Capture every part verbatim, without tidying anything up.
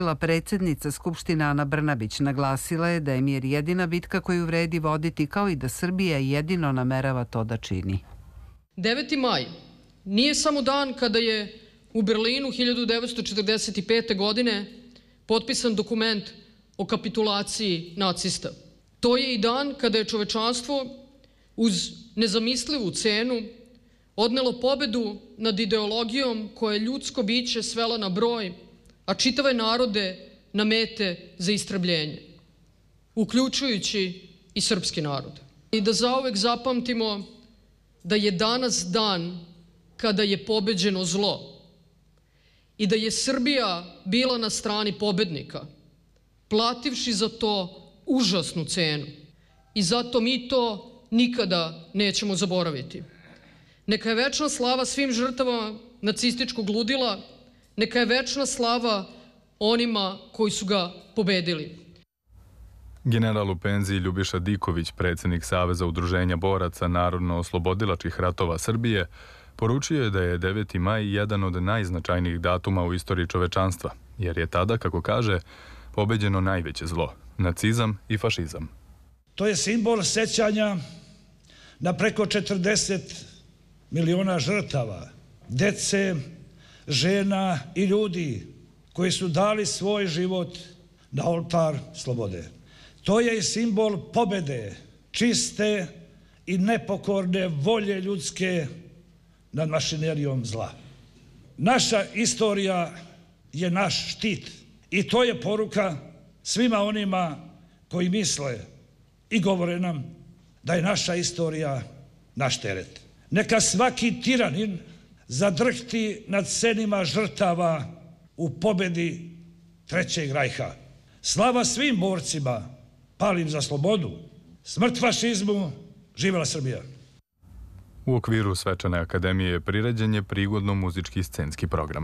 Predsjednica Skupštine Ana Brnabić naglasila je da je mir jedina bitka koju vredi voditi, kao i da Srbija jedino namerava to da čini. deveti maj nije samo dan kada je u Berlinu hiljadu devetsto četrdeset pete. godine potpisan dokument o kapitulaciji nacista. To je i dan kada je čovečanstvo uz nezamislivu cenu odnelo pobedu nad ideologijom koja je ljudsko biće svela na broj, a čitave narode na mete za istrebljenje, uključujući i srpski narod. I da zauvek zapamtimo da je danas dan kada je pobeđeno zlo i da je Srbija bila na strani pobednika, plativši za to užasnu cenu. I zato mi to nikada nećemo zaboraviti. Neka je večna slava svim žrtvama nacističkog ludila, neka je večna slava onima koji su ga pobedili. General u penziji Ljubiša Diković, predsjednik Saveza udruženja boraca narodno-oslobodilačkih ratova Srbije, poručio je da je deveti maj jedan od najznačajnijih datuma u istoriji čovečanstva, jer je tada, kako kaže, pobeđeno najveće zlo, nacizam i fašizam. To je simbol sećanja na preko četrdeset miliona žrtava, dece, žena i ljudi koji su dali svoj život na oltar slobode. To je i simbol pobede, čiste i nepokorne volje ljudske nad mašinerijom zla. Naša istorija je naš štit i to je poruka svima onima koji misle i govore nam da je naša istorija naš teret. Neka svaki tiranin zadrhti nad senima žrtava u pobedi Trećeg rajha. Slava svim borcima palim za slobodu, smrt fašizmu, živela Srbija. U okviru Svečane akademije priređen je prigodno muzički scenski program.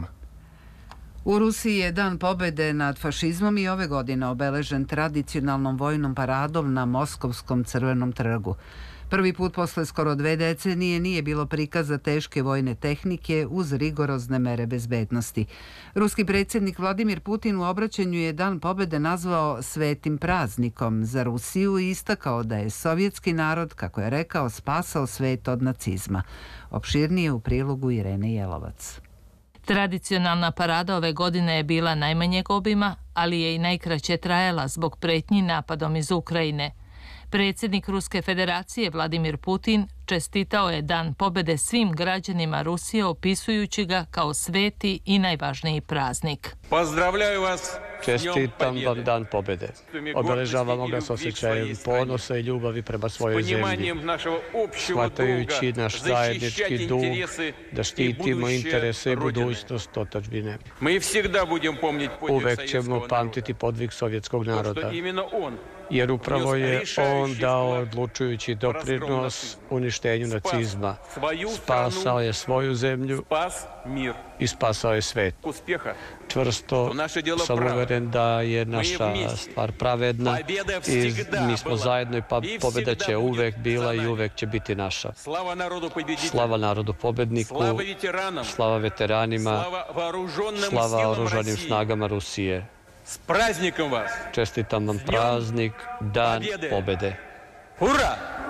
U Rusiji je Dan pobede nad fašizmom i ove godine obeležen tradicionalnom vojnom paradom na Moskovskom crvenom trgu. Prvi put posle skoro dve decenije nije bilo prikaza teške vojne tehnike uz rigorozne mere bezbednosti. Ruski predsjednik Vladimir Putin u obraćanju je Dan pobede nazvao svetim praznikom za Rusiju i istakao da je sovjetski narod, kako je rekao, spasao svet od nacizma. Opširnije u prilogu Irene Jelovac. Tradicionalna parada ove godine je bila najmanjeg obima, ali je i najkraće trajala zbog pretnji napadom iz Ukrajine. Predsjednik Ruske federacije Vladimir Putin čestitao je Dan pobede svim građanima Rusije, opisujući ga kao sveti i najvažniji praznik. Pozdravljaju vas! Čestitam vam Dan pobede. Obeležavamo ga s osjećajem ponosa i ljubavi prema svojoj zemlji, shvatajući naš zajednički dug da štitimo interese i budućnost otadžbine. Uvek ćemo pamtiti podvig sovjetskog naroda, jer upravo je on dao odlučujući doprinos uništenju nacizma. Spasao je svoju zemlju i spasao je svet. Čvrsto sam uveren da je naša stvar pravedna i mi smo zajedno i pobjeda će uvek bila i uvek će biti naša. Slava narodu pobedniku, slava veteranima, slava oružanim snagama Rusije. S praznikom vas! Čestitam vam praznik, Dan pobede. Hurra!